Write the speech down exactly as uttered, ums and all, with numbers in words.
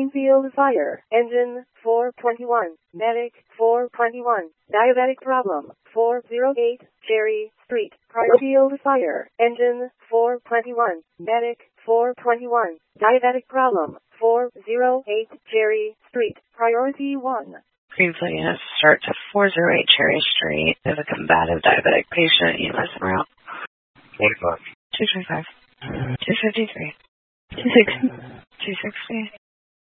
Greenfield Fire, engine four twenty-one, medic four twenty-one, diabetic problem four oh eight, Cherry Street, Greenfield Fire, engine four twenty-one, medic four twenty-one, diabetic problem four oh eight, Cherry Street, priority one. Greenfield units start to four oh eight Cherry Street. There's a combative diabetic patient. E M S route. twenty-five. two twenty-five. two fifty-three. two sixty. two sixty.